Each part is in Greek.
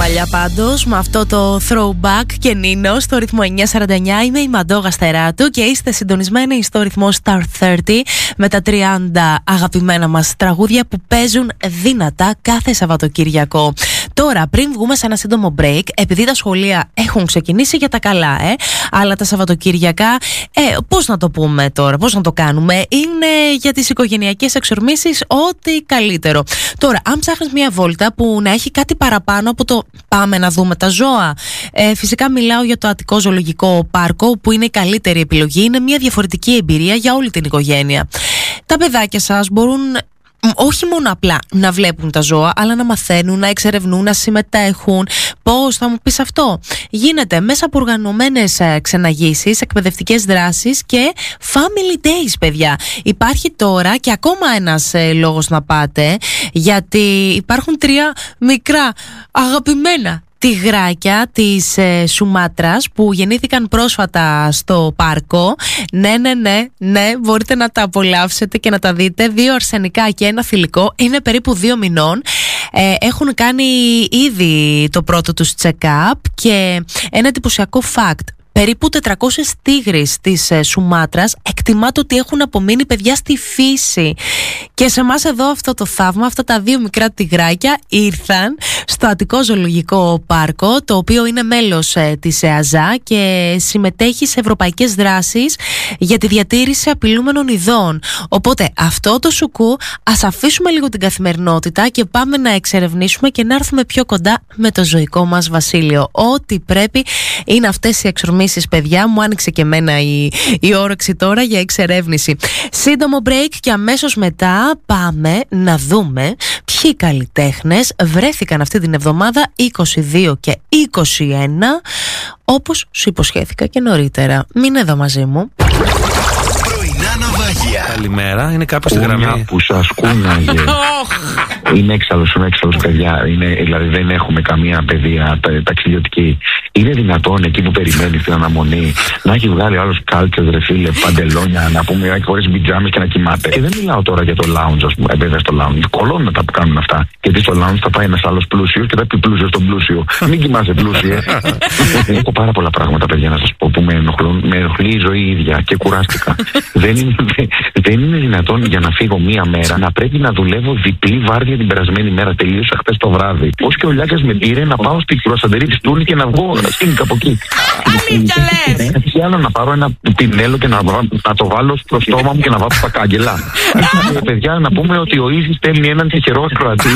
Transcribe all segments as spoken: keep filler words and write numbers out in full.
παλιά πάντως, με αυτό το throwback και Νίνο στο ρυθμό εννιά σαράντα εννιά. Είμαι η Μαντώ Γαστεράτου και είστε συντονισμένοι στο ρυθμό Star τριάντα με τα τριάντα αγαπημένα μας τραγούδια που παίζουν δυνατά κάθε Σαββατοκύριακο. Τώρα, πριν βγούμε σε ένα σύντομο break, επειδή τα σχολεία έχουν ξεκινήσει για τα καλά, ε, αλλά τα Σαββατοκύριακα, ε, πώς να το πούμε τώρα, πώς να το κάνουμε, είναι για τις οικογενειακές εξορμήσεις ό,τι καλύτερο. Τώρα, αν ψάχνεις μια βόλτα που να έχει κάτι παραπάνω από το πάμε να δούμε τα ζώα, ε, φυσικά μιλάω για το Αττικό Ζωολογικό Πάρκο, που είναι η καλύτερη επιλογή. Είναι μια διαφορετική εμπειρία για όλη την οικογένεια. Τα παιδάκια σας μπορούν όχι μόνο απλά να βλέπουν τα ζώα, αλλά να μαθαίνουν, να εξερευνούν, να συμμετέχουν. Πώς θα μου πεις αυτό? Γίνεται μέσα από οργανωμένες ξεναγήσεις, εκπαιδευτικές δράσεις και family days, παιδιά. Υπάρχει τώρα και ακόμα ένας ε, λόγος να πάτε, γιατί υπάρχουν τρία μικρά αγαπημένα τιγράκια της ε, Σουμάτρας που γεννήθηκαν πρόσφατα στο πάρκο. Ναι, ναι, ναι, ναι, μπορείτε να τα απολαύσετε και να τα δείτε. Δύο αρσενικά και ένα θηλυκό. Είναι περίπου δύο μηνών. Ε, έχουν κάνει ήδη το πρώτο τους check-up και ένα εντυπωσιακό fact. Περίπου τετρακόσιες τίγρεις της ε, Σουμάτρας εκτιμάται ότι έχουν απομείνει, παιδιά, στη φύση. Και σε εμάς εδώ αυτό το θαύμα, αυτά τα δύο μικρά τιγράκια ήρθαν στο Αττικό Ζωολογικό Πάρκο, το οποίο είναι μέλος ε, της ΕΑΖΑ και συμμετέχει σε ευρωπαϊκές δράσεις για τη διατήρηση απειλούμενων ειδών. Οπότε αυτό το σουκού ας αφήσουμε λίγο την καθημερινότητα και πάμε να εξερευνήσουμε και να έρθουμε πιο κοντά με το ζωικό μας βασίλειο. Ό,τι πρέπει είναι αυτές οι εξορμήσεις. Παιδιά, μου άνοιξε και εμένα η, η όρεξη τώρα για εξερεύνηση. Σύντομο break και αμέσως μετά πάμε να δούμε ποιοι καλλιτέχνες βρέθηκαν αυτή την εβδομάδα είκοσι δύο και είκοσι ένα, όπως σου υποσχέθηκα και νωρίτερα. Μείνε εδώ μαζί μου. Πρωινά ναυάγια. Καλημέρα, είναι κάποιος στη γραμμή που σας κούναγε. Είναι έξαλλος, είναι έξαλλος, παιδιά. Είναι, δηλαδή δεν έχουμε καμία παιδεία τα, ταξιδιωτική. Είναι δυνατόν εκεί που περιμένει την αναμονή να έχει βγάλει άλλος κάλτσες, ρε φίλε, παντελόνια, να πούμε, να έχει χωρίς μπιτζάμες και να κοιμάται? Και δεν μιλάω τώρα για το lounge, ας πούμε, εμπέδα στο lounge. Κολώνουν μετά που κάνουν αυτά. Γιατί στο lounge θα πάει ένας άλλος πλούσιος και θα πει πλούσιος στον πλούσιο. Μην κοιμάσαι, πλούσιε. Έχω πάρα πολλά πράγματα, παιδιά, να σας πω, που με ενοχλούν. Με ενοχλεί η ζωή η ίδια και κουράστηκα. δεν, είναι, δεν είναι δυνατόν για να φύγω μία μέρα να πρέπει να δουλεύω διπλή βάρδια την περασμένη μέρα. Τελείωσα χθες το βράδυ. Πώς και ο Λιάκας με πήρε να πάω στην κρουασαντερή της Τούρνη και να βγω στην από εκεί. Αλήθεια λες? Τι άλλο, να πάρω ένα πινέλο και να, να το βάλω στο στόμα μου και να βάψω τα κάγκελα? Παιδιά, να πούμε ότι ο Ίζης στέλνει έναν τυχερό ακροατή.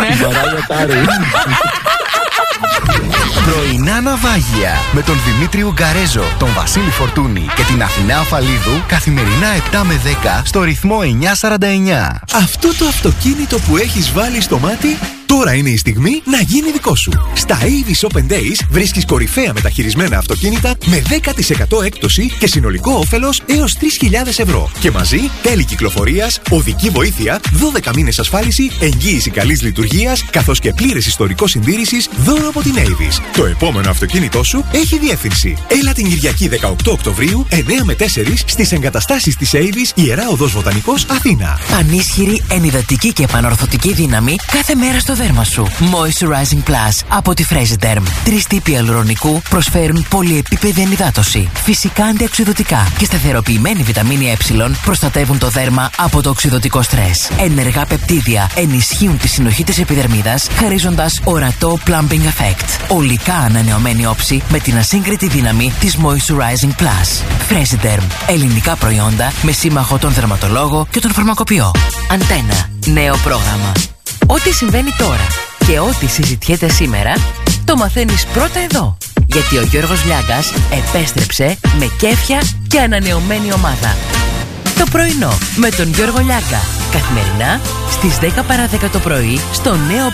Πρωινά ναυάγια με τον Δημήτρη Ουγκαρέζο, τον Βασίλη Φορτούνη και την Αθηνά Αφαλίδου, καθημερινά επτά με δέκα στο ρυθμό εννιά σαράντα εννιά. Αυτό το αυτοκίνητο που έχεις βάλει στο μάτι, τώρα είναι η στιγμή να γίνει δικό σου. Στα Avis Open Days βρίσκεις κορυφαία μεταχειρισμένα αυτοκίνητα με δέκα τοις εκατό έκπτωση και συνολικό όφελος έως τρεις χιλιάδες ευρώ. Και μαζί τέλη κυκλοφορίας, οδική βοήθεια, δώδεκα μήνες ασφάλιση, εγγύηση καλής λειτουργίας, καθώς και πλήρες ιστορικό συντήρησης δώρο από την Avis. Το επόμενο αυτοκίνητό σου έχει διεύθυνση. Έλα την Κυριακή δεκαοκτώ Οκτωβρίου, εννιά με τέσσερα στις εγκαταστάσεις της Avis, Ιερά Οδός Βοτανικός, Αθήνα. Πανίσχυρη, ενυδατική και επανορθωτική δύναμη κάθε μέρα στο δέρμα σου. Moisturizing Plus από τη Fresiderm. Τρεις τύποι ιαλουρονικού προσφέρουν πολυεπίπεδη ενυδάτωση, φυσικά αντιοξυδωτικά και σταθεροποιημένη βιταμίνη Ε προστατεύουν το δέρμα από το οξυδωτικό στρες. Ενεργά πεπτίδια ενισχύουν τη συνοχή της επιδερμίδας, χαρίζοντας ορατό plumping effect. Ολικά ανανεωμένη όψη με την ασύγκριτη δύναμη της Moisturizing Plus. Fresiderm. Ελληνικά προϊόντα με σύμμαχο τον δερματολόγο και τον φαρμακοποιό. Αντένα. Νέο πρόγραμμα. Ό,τι συμβαίνει τώρα και ό,τι συζητιέται σήμερα, το μαθαίνεις πρώτα εδώ. Γιατί ο Γιώργος Λιάγκας επέστρεψε με κέφια και ανανεωμένη ομάδα. Το πρωινό με τον Γιώργο Λιάγκα. Καθημερινά στις δέκα παρά δέκα το πρωί στο νέο